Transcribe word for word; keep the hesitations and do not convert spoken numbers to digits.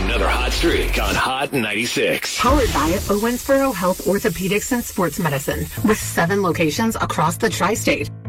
another hot streak on Hot ninety-six. Powered by Owensboro Health Orthopedics and Sports Medicine with seven locations across the tri-state.